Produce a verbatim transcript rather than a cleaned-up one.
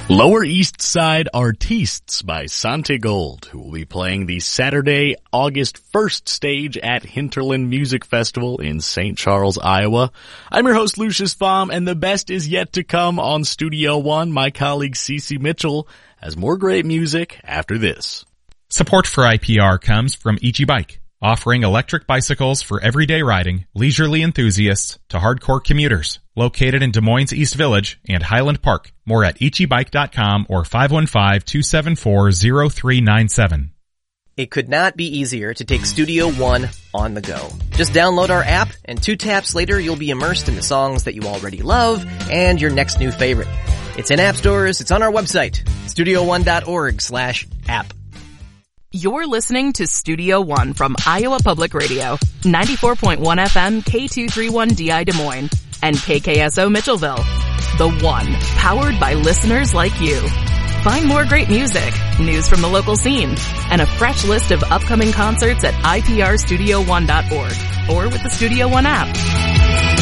Lower East Side Artistes by Santigold, who will be playing the Saturday, August first stage at Hinterland Music Festival in Saint Charles, Iowa. I'm your host, Lucius Baum, and the best is yet to come on Studio One. My colleague Cece Mitchell has more great music after this. Support for I P R comes from Ichi Bike, offering electric bicycles for everyday riding, leisurely enthusiasts to hardcore commuters. Located in Des Moines East Village and Highland Park. More at ichi bike dot com or five one five, two seven four, zero three nine seven. It could not be easier to take Studio One on the go. Just download our app, and two taps later you'll be immersed in the songs that you already love and your next new favorite. It's in app stores, it's on our website, studio one dot org slash app. You're listening to Studio One from Iowa Public Radio, ninety-four point one F M, K two thirty-one D I Des Moines, and K K S O Mitchellville. The One, powered by listeners like you. Find more great music, news from the local scene, and a fresh list of upcoming concerts at I P R studio one dot org or with the Studio One app.